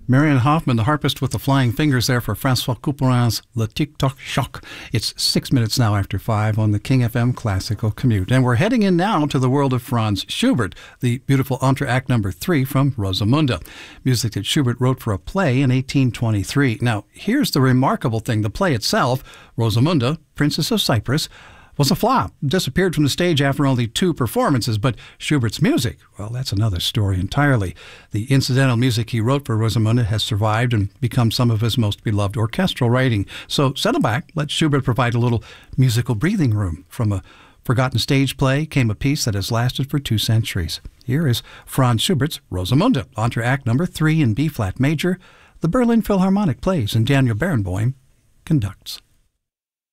Marian Hoffman, the harpist with the flying fingers there for Francois Couperin's Le Tic-Toc Choc. It's 6 minutes now after 5 on the King FM Classical Commute. And we're heading in now to the world of Franz Schubert, the beautiful Entr'acte number 3 from Rosamunde, music that Schubert wrote for a play in 1823. Now, here's the remarkable thing. The play itself, Rosamunde, Princess of Cyprus, was a flop, disappeared from the stage after only 2 performances, but Schubert's music, well, that's another story entirely. The incidental music he wrote for Rosamunde has survived and become some of his most beloved orchestral writing. So settle back, let Schubert provide a little musical breathing room. From a forgotten stage play came a piece that has lasted for 2 centuries. Here is Franz Schubert's Rosamunde, Entr'acte number 3 in B-flat major. The Berlin Philharmonic plays and Daniel Barenboim conducts.